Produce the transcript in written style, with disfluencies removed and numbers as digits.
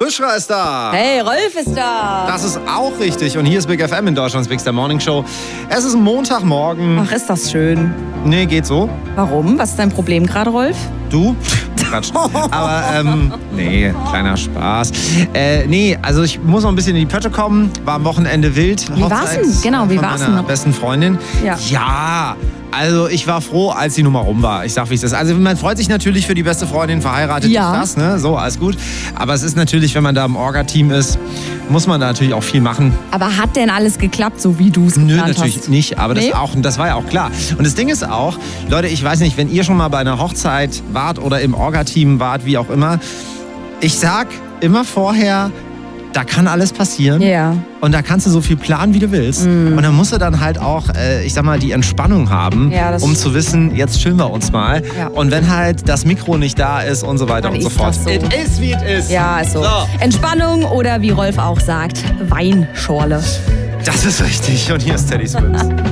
Buschra ist da. Hey, Rolf ist da. Das ist auch richtig. Und hier ist Big FM in Deutschlands Big Star Morning Show. Es ist Montagmorgen. Ach, ist das schön. Nee, geht so. Warum? Was ist dein Problem gerade, Rolf? Du? Quatsch. Aber, nee, kleiner Spaß. Nee, also ich muss noch ein bisschen in die Pötte kommen. War am Wochenende wild. Wie war's denn? Genau, wie war's denn meiner noch? besten Freundin. Ja. Also ich war froh, als die Nummer rum war. Ich sag, wie es ist. Also man freut sich natürlich für die beste Freundin, verheiratet ist das, ne? So, alles gut. Aber es ist natürlich, wenn man da im Orga-Team ist, muss man da natürlich auch viel machen. Aber hat denn alles geklappt, so wie du es geplant hast? Nö, natürlich nicht. Aber das war ja auch klar. Und das Ding ist auch, Leute, ich weiß nicht, wenn ihr schon mal bei einer Hochzeit wart oder im Orga-Team wart, wie auch immer, ich sag immer vorher, da kann alles passieren. Ja. Und da kannst du so viel planen, wie du willst. Und dann musst du dann halt auch, ich sag mal, die Entspannung haben, um zu wissen, jetzt chillen wir uns mal. Ja. Und wenn halt das Mikro nicht da ist und so weiter Dann und so ist fort. das so. It is, wie it is. Ja, ist so. Entspannung oder wie Rolf auch sagt, Weinschorle. Das ist richtig. Und hier ist Teddy Swims.